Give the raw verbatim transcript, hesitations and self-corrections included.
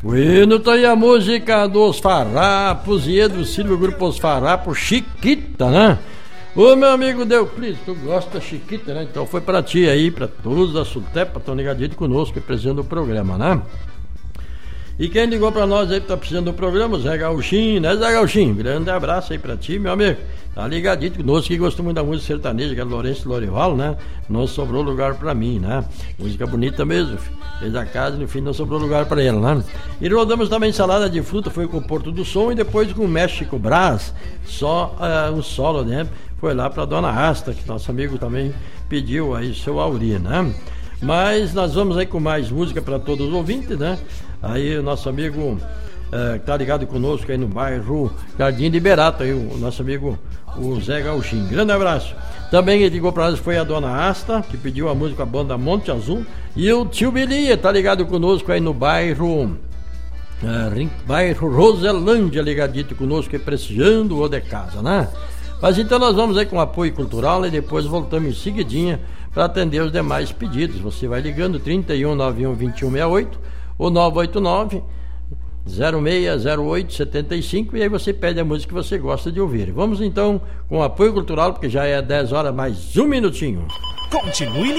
Bueno, tá aí a música dos Farrapos e do Silvio Grupo Os Farrapos, Chiquita, né? Ô meu amigo Deuclides, tu gosta da Chiquita, né? Então foi pra ti aí, pra todos da Sultepa, estão ligadinhos conosco, apresentando o programa, né? E quem ligou pra nós aí que tá precisando do programa, o Zé Gauchinho, né, Zé Gauchinho? Grande abraço aí pra ti, meu amigo. Tá ligadinho conosco, que gostou muito da música sertaneja, que é Lourenço Lorival, né? Não sobrou lugar pra mim, né? Música bonita mesmo, fez a casa e no fim não sobrou lugar pra ele, né? E rodamos também salada de fruta, foi com o Porto do Som e depois com o México Brás, só uh, um solo, né? Foi lá pra Dona Asta, que nosso amigo também pediu aí, seu Auri, né? Mas nós vamos aí com mais música para todos os ouvintes, né? Aí o nosso amigo uh, que tá ligado conosco aí no bairro Jardim de Berato, aí o nosso amigo o Zé Gauchinho. Grande abraço. Também ele ligou para nós, foi a Dona Asta, que pediu a música, a banda Monte Azul. E o tio Bilia tá ligado conosco aí no bairro uh, bairro Roselândia, ligadito conosco, prestigiando o de casa, né? Mas então nós vamos aí com apoio cultural e depois voltamos em seguidinha para atender os demais pedidos. Você vai ligando trinta e um, noventa e um, vinte e um, sessenta e oito ou nove oito nove, zero seis zero oito, setenta e cinco e aí você pede a música que você gosta de ouvir. Vamos então com apoio cultural, porque já é dez horas mais um minutinho. Continue